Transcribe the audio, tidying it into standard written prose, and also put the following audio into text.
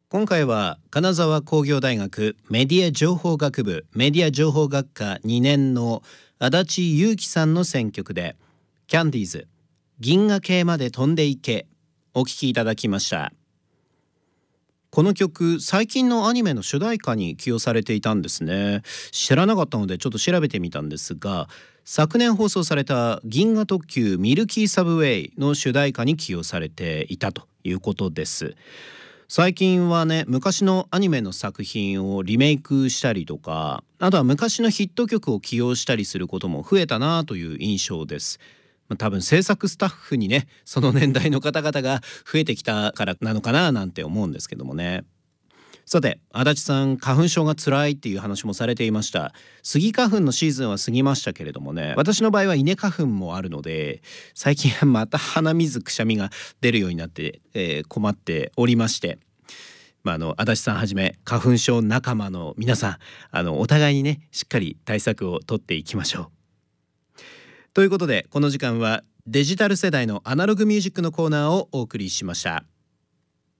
今回は金沢工業大学メディア情報学部メディア情報学科2年の足立裕樹さんの選曲でキャンディーズ銀河系まで飛んでいけお聴きいただきました。この曲最近のアニメの主題歌に起用されていたんですね。知らなかったのでちょっと調べてみたんですが、昨年放送された銀河特急ミルキーサブウェイの主題歌に起用されていたということです。最近はね、昔のアニメの作品をリメイクしたりとか、あとは昔のヒット曲を起用したりすることも増えたなという印象です。多分制作スタッフにね、その年代の方々が増えてきたからなのかななんて思うんですけどもね。さて、足立さん、花粉症が辛いっていう話もされていました。スギ花粉のシーズンは過ぎましたけれどもね、私の場合は稲花粉もあるので、最近はまた鼻水くしゃみが出るようになって、困っておりまして、足立さんはじめ花粉症仲間の皆さん、お互いにね、しっかり対策を取っていきましょう。ということで、この時間はデジタル世代のアナログミュージックのコーナーをお送りしました。